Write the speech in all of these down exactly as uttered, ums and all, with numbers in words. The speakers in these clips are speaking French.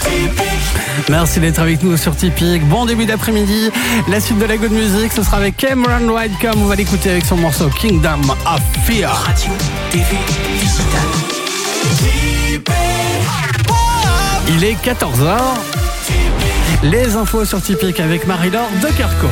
Merci d'être avec nous sur Typique. Bon début d'après-midi. La suite de la Good Music, ce sera avec Cameron Whitecomb. On va l'écouter avec son morceau Kingdom of Fear. Radio, T V, digital. Il est quatorze heures. Les infos sur Typique avec Marie-Laure de Kerckhove.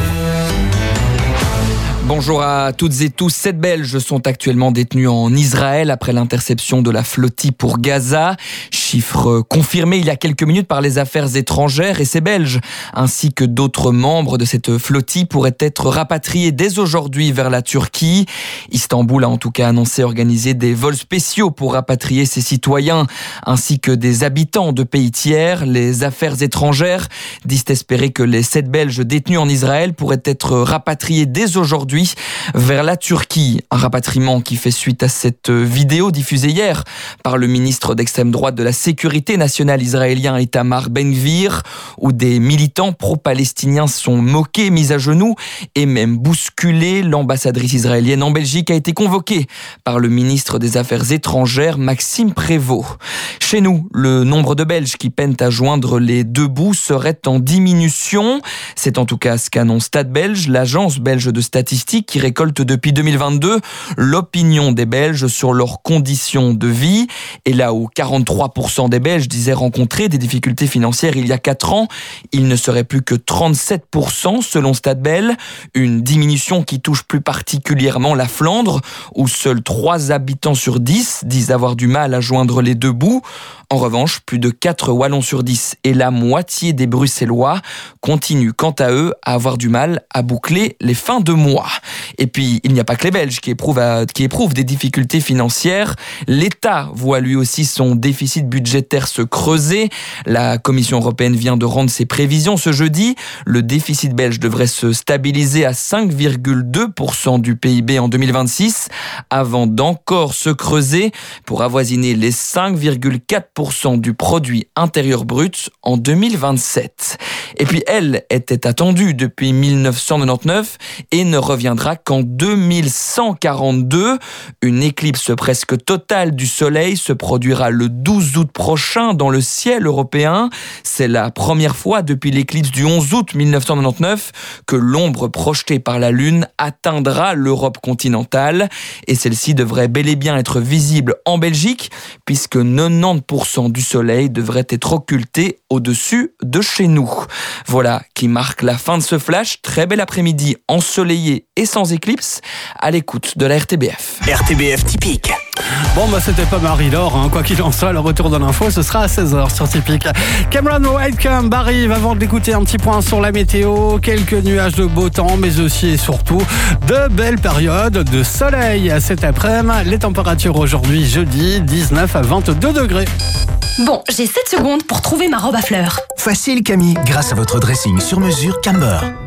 Bonjour à toutes et tous. Sept Belges sont actuellement détenus en Israël après l'interception de la flottille pour Gaza. Chiffre confirmé il y a quelques minutes par les affaires étrangères, et ces Belges, ainsi que d'autres membres de cette flottille, pourraient être rapatriés dès aujourd'hui vers la Turquie. Istanbul a en tout cas annoncé organiser des vols spéciaux pour rapatrier ses citoyens, ainsi que des habitants de pays tiers. Les affaires étrangères disent espérer que les sept Belges détenus en Israël pourraient être rapatriés dès aujourd'hui vers la Turquie. Un rapatriement qui fait suite à cette vidéo diffusée hier par le ministre d'extrême droite de la Sécurité nationale israélien Itamar Ben-Gvir, où des militants pro-palestiniens sont moqués, mis à genoux et même bousculés. L'ambassadrice israélienne en Belgique a été convoquée par le ministre des Affaires étrangères Maxime Prévost. Chez nous, le nombre de Belges qui peinent à joindre les deux bouts serait en diminution. C'est en tout cas ce qu'annonce Stade Belge, l'agence belge de statistiques qui récolte depuis deux mille vingt-deux l'opinion des Belges sur leurs conditions de vie. Et là où quarante-trois pour cent des Belges disaient rencontrer des difficultés financières il y a quatre ans, il ne serait plus que trente-sept pour cent selon Stade Belge. Une diminution qui touche plus particulièrement la Flandre, où seuls trois habitants sur dix disent avoir du mal à joindre les deux bouts. En revanche, plus de quatre Wallons sur dix et la moitié des Bruxellois continuent quant à eux à avoir du mal à boucler les fins de mois. Et puis, il n'y a pas que les Belges qui éprouvent, à, qui éprouvent des difficultés financières. L'État voit lui aussi son déficit budgétaire se creuser. La Commission européenne vient de rendre ses prévisions ce jeudi. Le déficit belge devrait se stabiliser à cinq virgule deux pour cent du P I B en deux mille vingt-six, avant d'encore se creuser pour avoisiner les cinq virgule quatre pour cent du produit intérieur brut en deux mille vingt-sept. Et puis elle était attendue depuis mille neuf cent quatre-vingt-dix-neuf et ne reviendra qu'en deux mille cent quarante-deux. Une éclipse presque totale du soleil se produira le douze août prochain dans le ciel européen. C'est la première fois depuis l'éclipse du onze août mille neuf cent quatre-vingt-dix-neuf que l'ombre projetée par la Lune atteindra l'Europe continentale. Et celle-ci devrait bel et bien être visible en Belgique, puisque quatre-vingt-dix pour cent du soleil devrait être occulté au-dessus de chez nous. Voilà qui marque la fin de ce flash. Très bel après-midi ensoleillé et sans éclipse, à l'écoute de la R T B F. R T B F Typique. Bon, bah c'était pas Marie-Laure, hein. Quoi qu'il en soit, le retour de l'info, ce sera à seize heures sur Typique. Cameron Whitecomb arrive. Avant d'écouter un petit point sur la météo, quelques nuages de beau temps, mais aussi et surtout de belles périodes de soleil cet après-midi. Les températures aujourd'hui, jeudi, dix-neuf à vingt-deux degrés. Bon, j'ai sept secondes pour trouver ma robe à fleurs. Facile Camille, grâce à votre dressing sur mesure Camber.